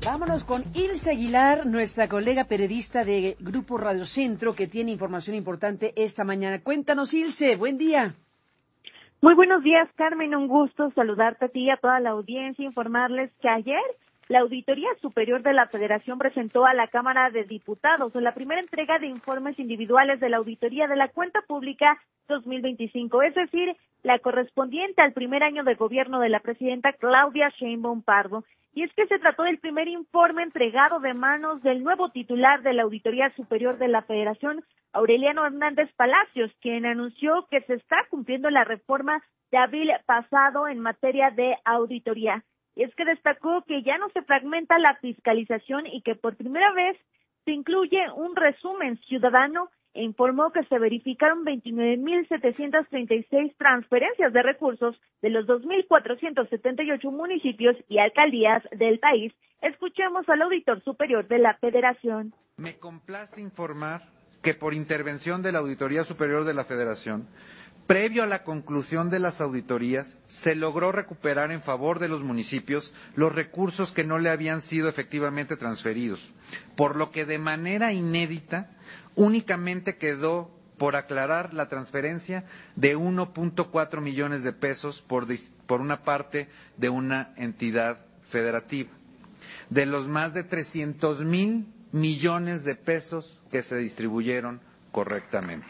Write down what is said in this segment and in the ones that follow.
Vámonos con Ilse Aguilar, nuestra colega periodista de Grupo Radio Centro, que tiene información importante esta mañana. Cuéntanos, Ilse, buen día. Muy buenos días, Carmen, un gusto saludarte a ti y a toda la audiencia, informarles que ayer la Auditoría Superior de la Federación presentó a la Cámara de Diputados la primera entrega de informes individuales de la Auditoría de la Cuenta Pública 2025, es decir, la correspondiente al primer año de gobierno de la presidenta Claudia Sheinbaum Pardo. Y es que se trató del primer informe entregado de manos del nuevo titular de la Auditoría Superior de la Federación, Aureliano Hernández Palacios, quien anunció que se está cumpliendo la reforma de abril pasado en materia de auditoría. Y es que destacó que ya no se fragmenta la fiscalización y que por primera vez se incluye un resumen ciudadano e informó que se verificaron 29.736 transferencias de recursos de los 2.478 municipios y alcaldías del país. Escuchemos al auditor superior de la Federación. Me complace informar que por intervención de la Auditoría Superior de la Federación, previo a la conclusión de las auditorías, se logró recuperar en favor de los municipios los recursos que no le habían sido efectivamente transferidos, por lo que de manera inédita únicamente quedó por aclarar la transferencia de 1.4 millones de pesos por una parte de una entidad federativa, de los más de 300,000 millones de pesos que se distribuyeron correctamente.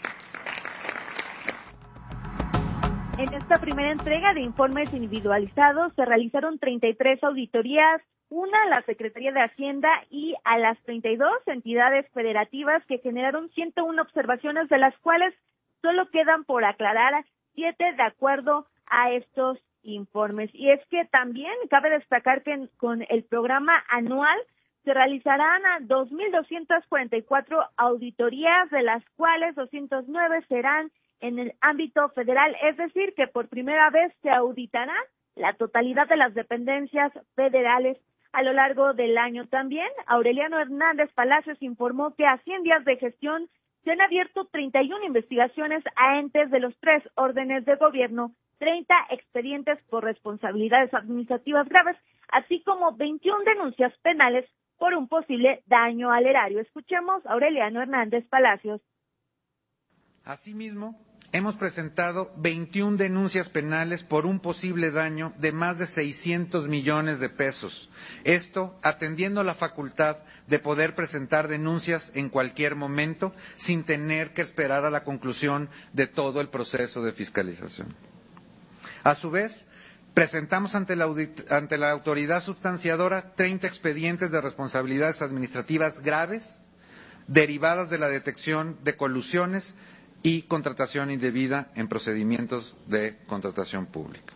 En esta primera entrega de informes individualizados se realizaron 33 auditorías, una a la Secretaría de Hacienda y a las 32 entidades federativas que generaron 101 observaciones, de las cuales solo quedan por aclarar 7 de acuerdo a estos informes. Y es que también cabe destacar que con el programa anual se realizarán 2.244 auditorías, de las cuales 209 serán en el ámbito federal, es decir, que por primera vez se auditará la totalidad de las dependencias federales a lo largo del año. También Aureliano Hernández Palacios informó que a 100 días de gestión se han abierto 31 investigaciones a entes de los 3 órdenes de gobierno, 30 expedientes por responsabilidades administrativas graves, así como 21 denuncias penales por un posible daño al erario. Escuchemos a Aureliano Hernández Palacios. Asimismo, hemos presentado 21 denuncias penales por un posible daño de más de 600 millones de pesos. Esto atendiendo la facultad de poder presentar denuncias en cualquier momento sin tener que esperar a la conclusión de todo el proceso de fiscalización. A su vez, presentamos ante la autoridad sustanciadora 30 expedientes de responsabilidades administrativas graves derivadas de la detección de colusiones y contratación indebida en procedimientos de contratación pública.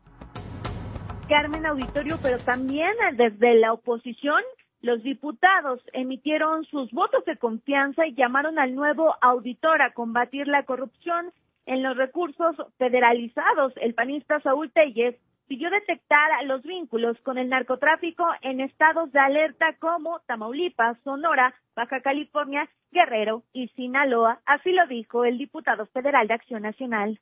Carmen, auditorio, pero también desde la oposición, los diputados emitieron sus votos de confianza y llamaron al nuevo auditor a combatir la corrupción en los recursos federalizados. El panista Saúl Tellez pidió detectar los vínculos con el narcotráfico en estados de alerta como Tamaulipas, Sonora, Baja California, Guerrero y Sinaloa. Así lo dijo el diputado federal de Acción Nacional.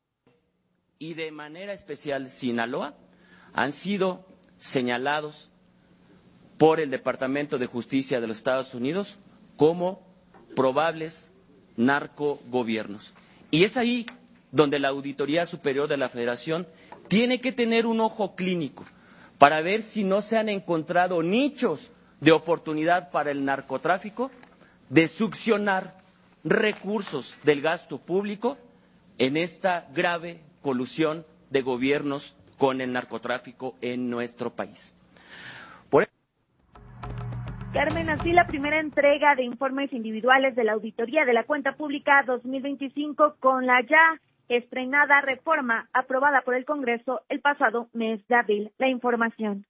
Y de manera especial Sinaloa han sido señalados por el Departamento de Justicia de los Estados Unidos como probables narcogobiernos. Y es ahí donde la Auditoría Superior de la Federación tiene que tener un ojo clínico para ver si no se han encontrado nichos de oportunidad para el narcotráfico de succionar recursos del gasto público en esta grave colusión de gobiernos con el narcotráfico en nuestro país. Carmen, así la primera entrega de informes individuales de la Auditoría de la Cuenta Pública 2025 con la ya estrenada reforma aprobada por el Congreso el pasado mes de abril. La información.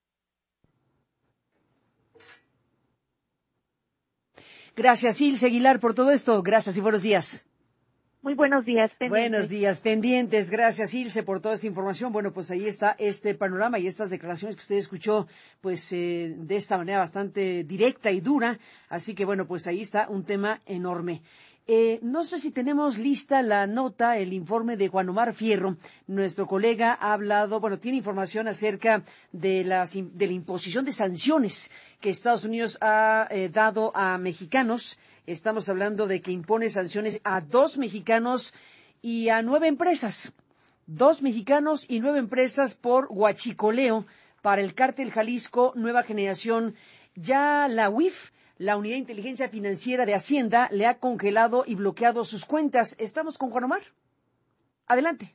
Gracias, Ilse Aguilar, por todo esto. Gracias y buenos días. Muy buenos días, pendientes. Buenos días, pendientes. Gracias, Ilse, por toda esta información. Bueno, pues ahí está este panorama y estas declaraciones que usted escuchó, pues de esta manera bastante directa y dura. Así que, bueno, pues ahí está un tema enorme. No sé si tenemos lista la nota, el informe de Juan Omar Fierro. Nuestro colega ha hablado, tiene información acerca de la imposición de sanciones que Estados Unidos ha dado a mexicanos. Estamos hablando de que impone sanciones a 2 mexicanos y a 9 empresas. 2 mexicanos y 9 empresas por huachicoleo para el cártel Jalisco Nueva Generación. Ya la UIF, la Unidad de Inteligencia Financiera de Hacienda, le ha congelado y bloqueado sus cuentas. Estamos con Juan Omar. Adelante.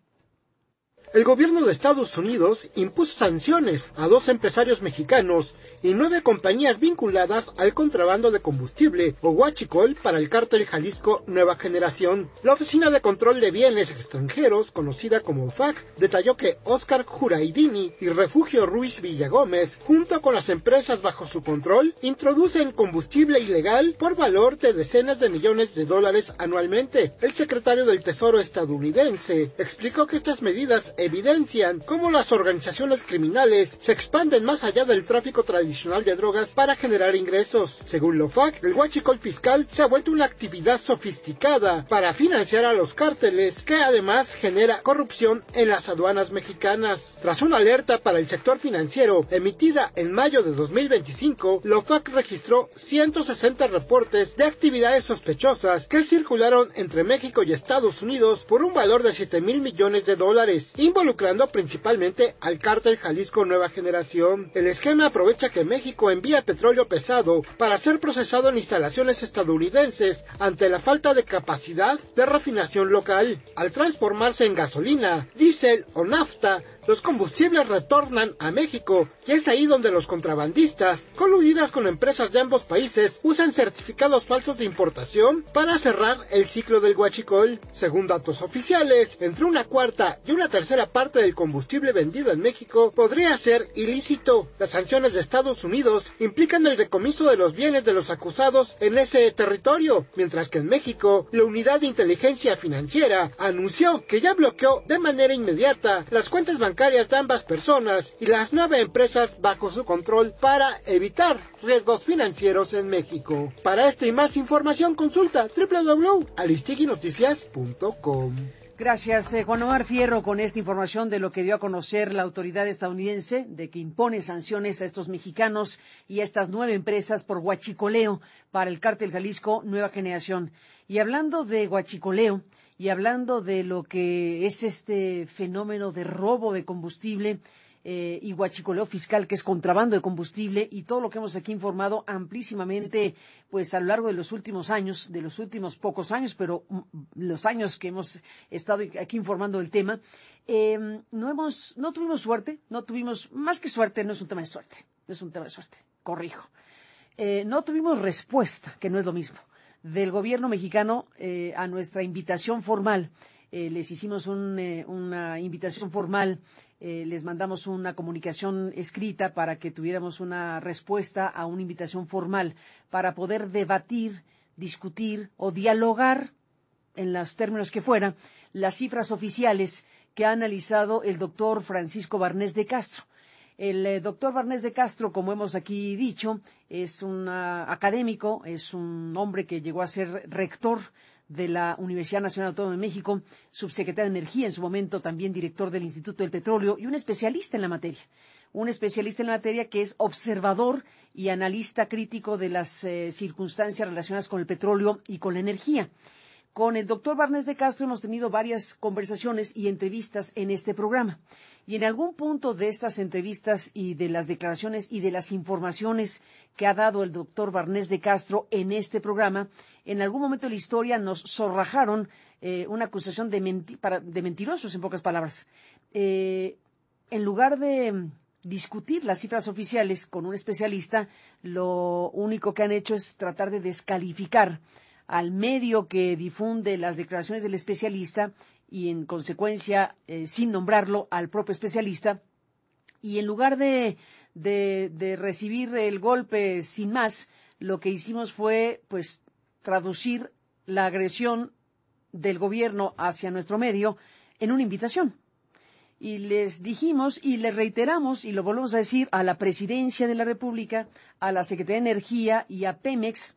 El gobierno de Estados Unidos impuso sanciones a 2 empresarios mexicanos y 9 compañías vinculadas al contrabando de combustible o huachicol para el cártel Jalisco Nueva Generación. La Oficina de Control de Bienes Extranjeros, conocida como OFAC, detalló que Oscar Juraidini y Refugio Ruiz Villagómez, junto con las empresas bajo su control, introducen combustible ilegal por valor de decenas de millones de dólares anualmente. El secretario del Tesoro estadounidense explicó que estas medidas evidencian cómo las organizaciones criminales se expanden más allá del tráfico tradicional de drogas para generar ingresos. Según la OFAC, el huachicol fiscal se ha vuelto una actividad sofisticada para financiar a los cárteles, que además genera corrupción en las aduanas mexicanas. Tras una alerta para el sector financiero emitida en mayo de 2025, la OFAC registró 160 reportes de actividades sospechosas que circularon entre México y Estados Unidos por un valor de $7,000 millones, involucrando principalmente al cártel Jalisco Nueva Generación. El esquema aprovecha que México envía petróleo pesado para ser procesado en instalaciones estadounidenses ante la falta de capacidad de refinación local. Al transformarse en gasolina, diésel o nafta, los combustibles retornan a México, y es ahí donde los contrabandistas, coludidas con empresas de ambos países, usan certificados falsos de importación para cerrar el ciclo del huachicol. Según datos oficiales, entre una cuarta y una tercera parte del combustible vendido en México podría ser ilícito. Las sanciones de Estados Unidos implican el decomiso de los bienes de los acusados en ese territorio, mientras que en México, la Unidad de Inteligencia Financiera anunció que ya bloqueó de manera inmediata las cuentas bancarias de ambas personas y las 9 empresas bajo su control para evitar riesgos financieros en México. Para esta y más información consulta www.aristiguinoticias.com. Gracias, Juan Omar Fierro, con esta información de lo que dio a conocer la autoridad estadounidense, de que impone sanciones a estos mexicanos y a estas 9 empresas por huachicoleo para el cártel Jalisco Nueva Generación. Y hablando de huachicoleo, y hablando de lo que es este fenómeno de robo de combustible y huachicoleo fiscal, que es contrabando de combustible, y todo lo que hemos aquí informado amplísimamente, pues a lo largo de los últimos años, de los últimos pocos años, pero los años que hemos estado aquí informando del tema, no tuvimos suerte, más que suerte, no es un tema de suerte, corrijo. No tuvimos respuesta, que no es lo mismo, del gobierno mexicano a nuestra invitación formal. Les hicimos una invitación formal, les mandamos una comunicación escrita para que tuviéramos una respuesta a una invitación formal para poder debatir, discutir o dialogar, en los términos que fuera, las cifras oficiales que ha analizado el doctor Francisco Barnés de Castro. El doctor Barnés de Castro, como hemos aquí dicho, es un académico, es un hombre que llegó a ser rector de la Universidad Nacional Autónoma de México, subsecretario de Energía en su momento, también director del Instituto del Petróleo y un especialista en la materia. Un especialista en la materia que es observador y analista crítico de las circunstancias relacionadas con el petróleo y con la energía. Con el doctor Barnés de Castro hemos tenido varias conversaciones y entrevistas en este programa. Y en algún punto de estas entrevistas y de las declaraciones y de las informaciones que ha dado el doctor Barnés de Castro en este programa, en algún momento de la historia nos zorrajaron una acusación de mentirosos, en pocas palabras. En lugar de discutir las cifras oficiales con un especialista, lo único que han hecho es tratar de descalificar al medio que difunde las declaraciones del especialista y, en consecuencia, sin nombrarlo, al propio especialista. Y en lugar de recibir el golpe sin más, lo que hicimos fue, pues, traducir la agresión del gobierno hacia nuestro medio en una invitación. Y les dijimos y les reiteramos, y lo volvemos a decir, a la Presidencia de la República, a la Secretaría de Energía y a Pemex,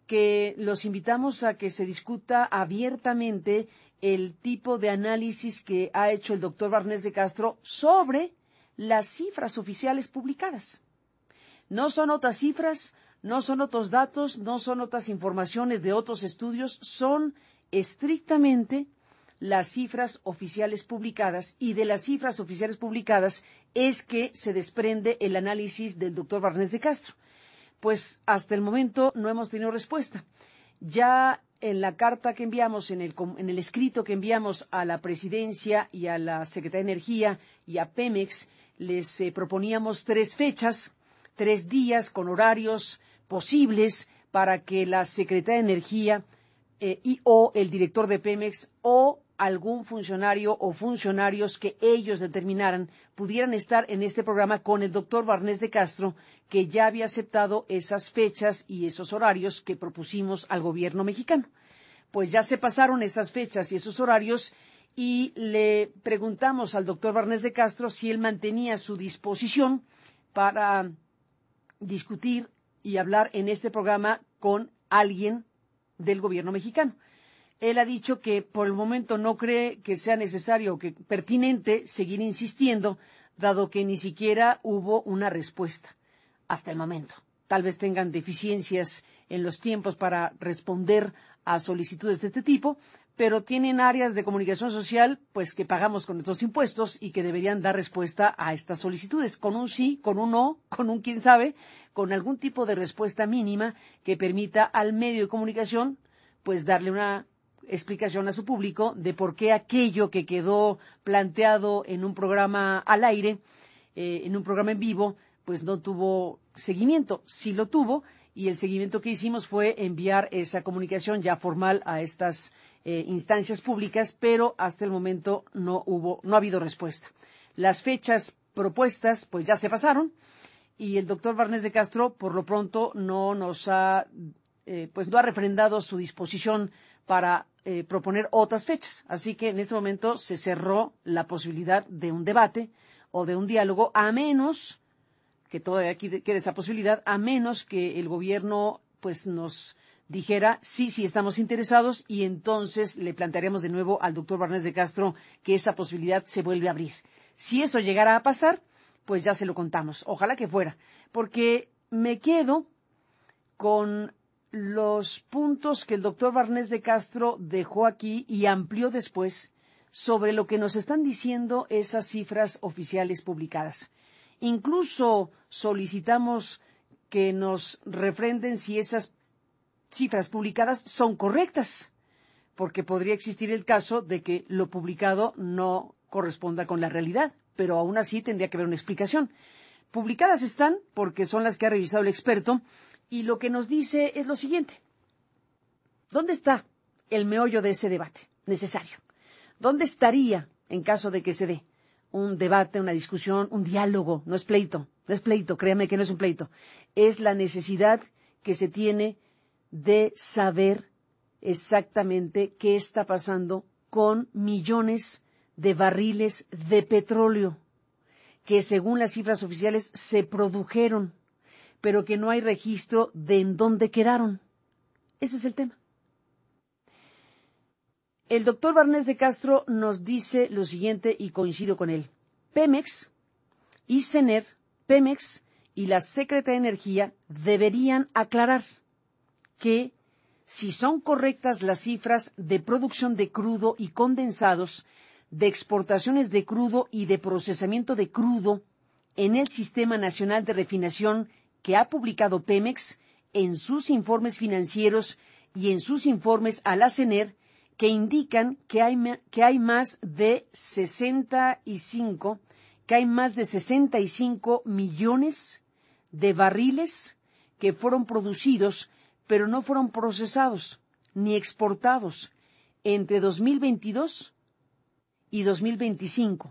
que los invitamos a que se discuta abiertamente el tipo de análisis que ha hecho el doctor Barnés de Castro sobre las cifras oficiales publicadas. No son otras cifras, no son otros datos, no son otras informaciones de otros estudios, son estrictamente las cifras oficiales publicadas, y de las cifras oficiales publicadas es que se desprende el análisis del doctor Barnés de Castro. Pues hasta el momento no hemos tenido respuesta. Ya en la carta que enviamos, en el escrito que enviamos a la Presidencia y a la Secretaría de Energía y a Pemex, les proponíamos 3 fechas, 3 días con horarios posibles para que la Secretaría de Energía o el director de Pemex o algún funcionario o funcionarios que ellos determinaran pudieran estar en este programa con el doctor Barnés de Castro, que ya había aceptado esas fechas y esos horarios que propusimos al gobierno mexicano. Pues ya se pasaron esas fechas y esos horarios, y le preguntamos al doctor Barnés de Castro si él mantenía su disposición para discutir y hablar en este programa con alguien del gobierno mexicano. Él ha dicho que por el momento no cree que sea necesario o que pertinente seguir insistiendo, dado que ni siquiera hubo una respuesta hasta el momento. Tal vez tengan deficiencias en los tiempos para responder a solicitudes de este tipo, pero tienen áreas de comunicación social pues que pagamos con nuestros impuestos y que deberían dar respuesta a estas solicitudes, con un sí, con un no, con un quién sabe, con algún tipo de respuesta mínima que permita al medio de comunicación pues darle una explicación a su público de por qué aquello que quedó planteado en un programa al aire, en un programa en vivo, pues no tuvo seguimiento. Sí lo tuvo, y el seguimiento que hicimos fue enviar esa comunicación ya formal a estas instancias públicas, pero hasta el momento no ha habido respuesta. Las fechas propuestas pues ya se pasaron, y el doctor Barnés de Castro por lo pronto no nos ha no ha refrendado su disposición para proponer otras fechas. Así que en este momento se cerró la posibilidad de un debate o de un diálogo, a menos que todavía quede esa posibilidad, a menos que el gobierno pues nos dijera sí estamos interesados, y entonces le plantearíamos de nuevo al doctor Barnés de Castro que esa posibilidad se vuelve a abrir. Si eso llegara a pasar, pues ya se lo contamos. Ojalá que fuera, porque me quedo con los puntos que el doctor Barnés de Castro dejó aquí y amplió después sobre lo que nos están diciendo esas cifras oficiales publicadas. Incluso solicitamos que nos refrenden si esas cifras publicadas son correctas, porque podría existir el caso de que lo publicado no corresponda con la realidad, pero aún así tendría que haber una explicación. Publicadas están porque son las que ha revisado el experto, y lo que nos dice es lo siguiente. ¿Dónde está el meollo de ese debate necesario? ¿Dónde estaría, en caso de que se dé un debate, una discusión, un diálogo? No es pleito, créame que no es un pleito. Es la necesidad que se tiene de saber exactamente qué está pasando con millones de barriles de petróleo que, según las cifras oficiales, se produjeron, pero que no hay registro de en dónde quedaron. Ese es el tema. El doctor Barnés de Castro nos dice lo siguiente, y coincido con él. Pemex y CENER, Pemex y la Secretaría de Energía deberían aclarar que si son correctas las cifras de producción de crudo y condensados, de exportaciones de crudo y de procesamiento de crudo en el Sistema Nacional de Refinación que ha publicado Pemex en sus informes financieros y en sus informes a la CENER, que indican que hay más de 65 millones de barriles que fueron producidos, pero no fueron procesados ni exportados entre 2022 y 2025.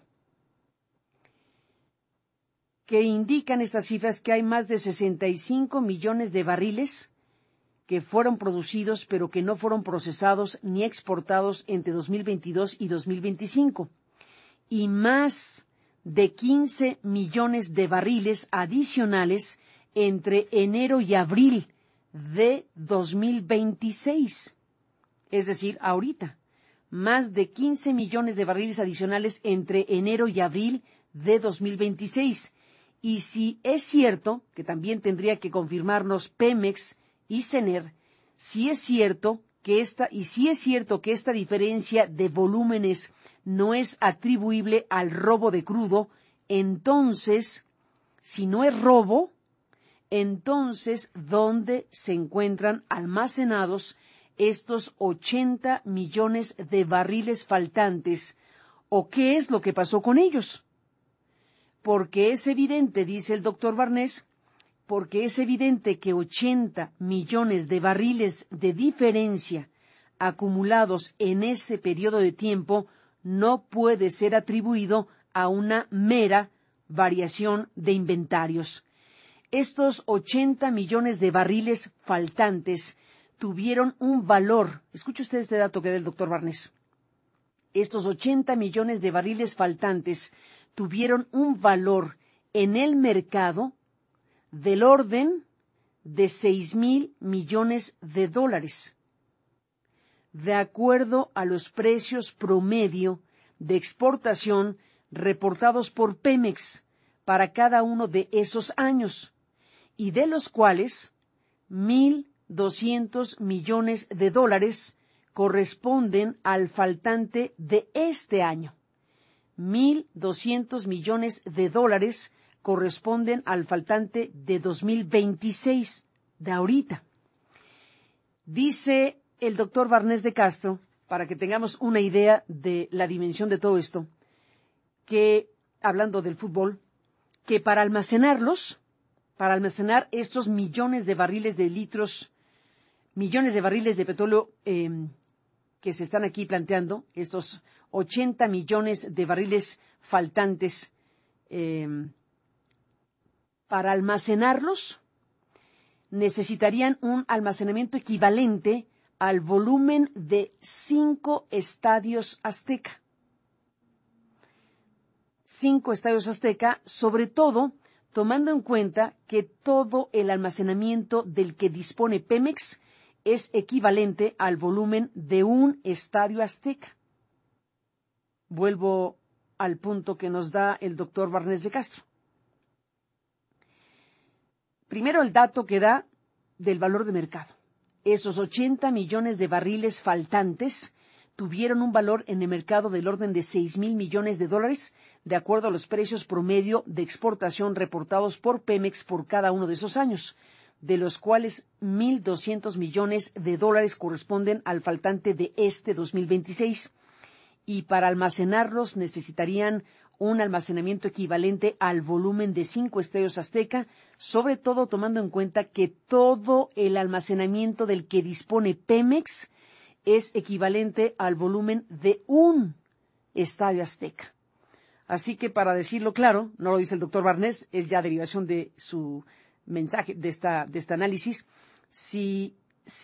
Que indican estas cifras que hay más de 65 millones de barriles que fueron producidos pero que no fueron procesados ni exportados entre 2022 y 2025, y más de 15 millones de barriles adicionales entre enero y abril de 2026. Es decir, ahorita, más de 15 millones de barriles adicionales entre enero y abril de 2026. Y si es cierto, que también tendría que confirmarnos Pemex y Sener, si es cierto que esta diferencia de volúmenes no es atribuible al robo de crudo, entonces, si no es robo, entonces, ¿dónde se encuentran almacenados estos 80 millones de barriles faltantes? ¿O qué es lo que pasó con ellos? Porque es evidente, dice el doctor Barnés, porque es evidente que 80 millones de barriles de diferencia acumulados en ese periodo de tiempo no puede ser atribuido a una mera variación de inventarios. Estos 80 millones de barriles faltantes tuvieron un valor. Escuche usted este dato que da el doctor Barnés. Estos 80 millones de barriles faltantes tuvieron un valor en el mercado del orden de 6,000 millones de dólares, de acuerdo a los precios promedio de exportación reportados por Pemex para cada uno de esos años, y de los cuales 1,200 millones de dólares corresponden al faltante de este año. 1,200 millones de dólares corresponden al faltante de 2026, de ahorita. Dice el doctor Barnés de Castro, para que tengamos una idea de la dimensión de todo esto, que, hablando del fútbol, que para almacenar estos millones de barriles de litros, millones de barriles de petróleo que se están aquí planteando, estos 80 millones de barriles faltantes, para almacenarlos necesitarían un almacenamiento equivalente al volumen de 5 estadios Azteca. 5 estadios Azteca, sobre todo tomando en cuenta que todo el almacenamiento del que dispone Pemex es equivalente al volumen de un estadio Azteca. Vuelvo al punto que nos da el doctor Barnés de Castro. Primero, el dato que da del valor de mercado. Esos 80 millones de barriles faltantes tuvieron un valor en el mercado del orden de 6,000 millones de dólares, de acuerdo a los precios promedio de exportación reportados por Pemex por cada uno de esos años, de los cuales 1,200 millones de dólares corresponden al faltante de este 2026, y para almacenarlos necesitarían un almacenamiento equivalente al volumen de 5 estadios Azteca, sobre todo tomando en cuenta que todo el almacenamiento del que dispone Pemex es equivalente al volumen de un estadio Azteca. Así que, para decirlo claro, no lo dice el doctor Barnés, es ya derivación de su mensaje, de este análisis, si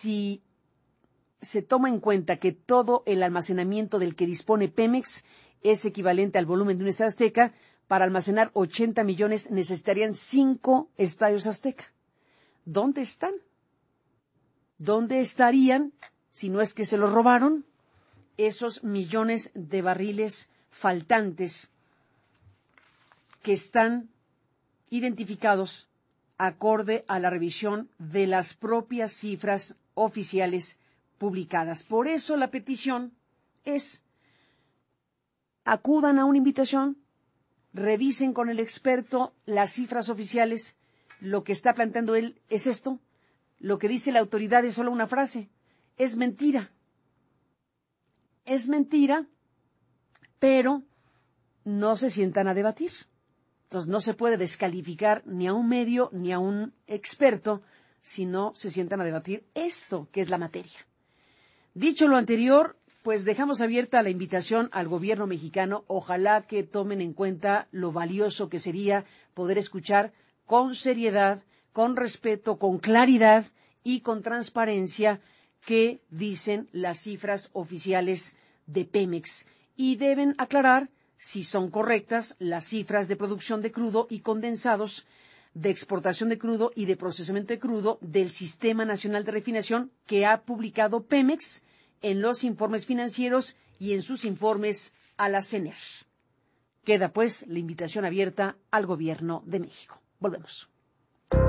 se toma en cuenta que todo el almacenamiento del que dispone Pemex es equivalente al volumen de un estadio Azteca, para almacenar 80 millones necesitarían 5 estadios Azteca. ¿Dónde están? ¿Dónde estarían, si no es que se los robaron, esos millones de barriles faltantes que están identificados acorde a la revisión de las propias cifras oficiales publicadas? Por eso la petición es: acudan a una invitación, revisen con el experto las cifras oficiales. Lo que está planteando él es esto. Lo que dice la autoridad es solo una frase. Es mentira. Es mentira, pero no se sientan a debatir. Entonces no se puede descalificar ni a un medio ni a un experto si no se sientan a debatir esto que es la materia. Dicho lo anterior, pues dejamos abierta la invitación al gobierno mexicano. Ojalá que tomen en cuenta lo valioso que sería poder escuchar con seriedad, con respeto, con claridad y con transparencia qué dicen las cifras oficiales de Pemex. Y deben aclarar si son correctas las cifras de producción de crudo y condensados de exportación de crudo y de procesamiento de crudo del Sistema Nacional de Refinación que ha publicado Pemex en los informes financieros y en sus informes a la CNR. Queda, pues, la invitación abierta al Gobierno de México. Volvemos.